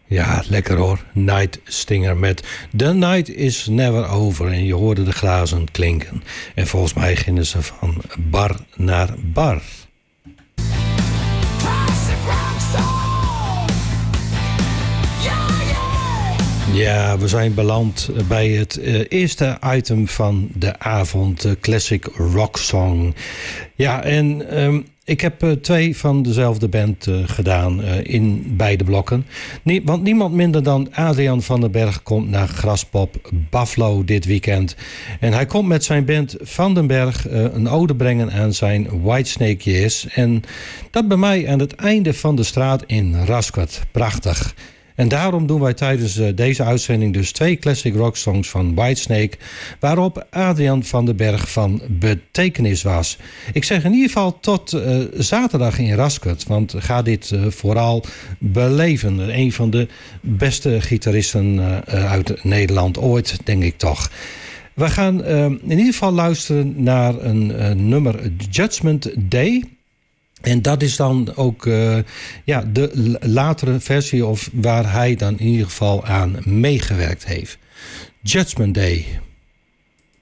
Ja, lekker hoor. Night Stinger met The Night is Never Over. En je hoorde de glazen klinken. En volgens mij gingen ze van bar naar bar. Ja, we zijn beland bij het eerste item van de avond, de Classic Rock Song. Ja, en ik heb 2 van dezelfde band gedaan in beide blokken. Want niemand minder dan Adrian van den Berg komt naar Graspop Buffalo dit weekend. En hij komt met zijn band Van den Berg een ode brengen aan zijn Whitesnake Years. En dat bij mij aan het einde van de straat in Rasquert. Prachtig. En daarom doen wij tijdens deze uitzending dus 2 classic rock songs van Whitesnake, waarop Adrian van den Berg van betekenis was. Ik zeg in ieder geval tot zaterdag in Rasquert, want ga dit vooral beleven. Een van de beste gitaristen uit Nederland ooit, denk ik toch. We gaan in ieder geval luisteren naar een nummer Judgment Day. En dat is dan ook de latere versie of waar hij dan in ieder geval aan meegewerkt heeft. Judgment Day.